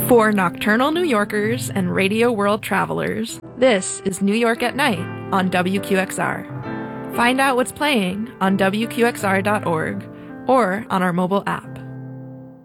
For nocturnal New Yorkers and radio world travelers, this is New York at Night on WQXR. Find out what's playing on WQXR.org or on our mobile app.